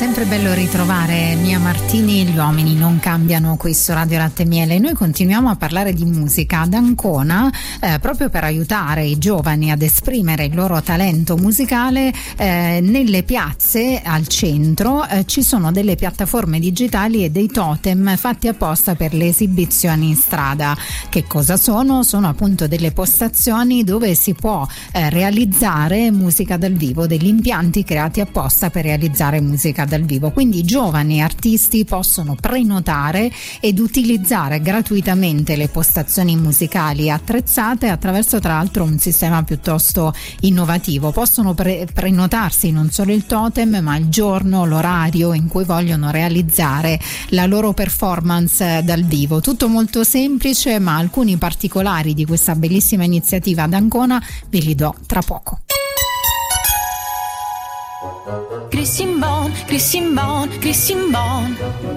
Sempre bello ritrovare Mia Martini. Gli uomini non cambiano qui su Radio Latte e Miele. Noi continuiamo a parlare di musica ad Ancona, proprio per aiutare i giovani ad esprimere il loro talento musicale. Nelle piazze al centro ci sono delle piattaforme digitali e dei totem fatti apposta per le esibizioni in strada. Che cosa sono? Sono appunto delle postazioni dove si può realizzare musica dal vivo, degli impianti creati apposta per realizzare musica dal vivo. Quindi i giovani artisti possono prenotare ed utilizzare gratuitamente le postazioni musicali attrezzate attraverso tra l'altro un sistema piuttosto innovativo. Possono prenotarsi non solo il totem ma il giorno, l'orario in cui vogliono realizzare la loro performance dal vivo. Tutto molto semplice, ma alcuni particolari di questa bellissima iniziativa ad Ancona ve li do tra poco. Christian Bon, Christian Bon, Christian Bon.